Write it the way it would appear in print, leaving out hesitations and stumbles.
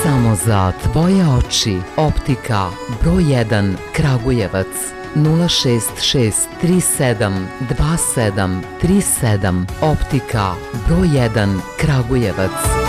Samo za tvoje oči. Optika broj 1 Kragujevac 066 37 27 37. Optika broj 1 Kragujevac.